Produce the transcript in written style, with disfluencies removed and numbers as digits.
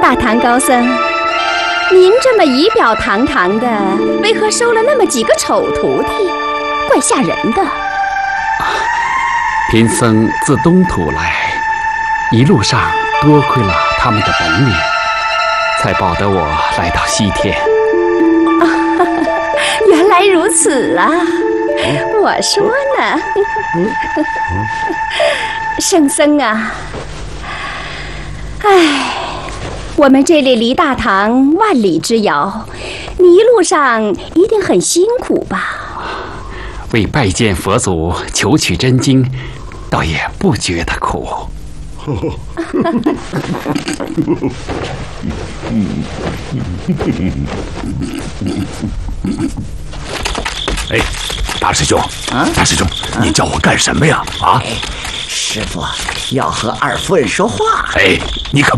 大唐高僧，您这么仪表堂堂的，为何收了那么几个丑徒弟？怪吓人的。 贫僧自东土来，一路上多亏了他们的本领，才保得我来到西天。 原来如此啊！我说呢，圣僧啊，唉，我们这里离大唐万里之遥，你一路上一定很辛苦吧？ 为拜见佛祖、求取真经，倒也不觉得苦。 哎，大师兄，大师兄，你叫我干什么呀？啊？ 师傅要和二夫人说话。 哎，你可